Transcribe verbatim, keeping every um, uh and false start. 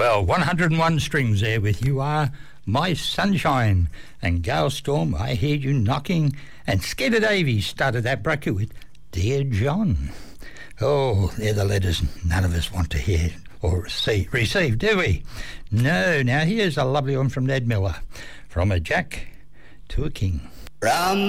Well, one hundred and one strings there with You Are My Sunshine, and Gale Storm, I Heard You Knocking, and Skedder Davies started that bracket with Dear John. Oh, they're the letters none of us want to hear or receive, receive, do we? No. Now here's a lovely one from Ned Miller, From a Jack to a King. Round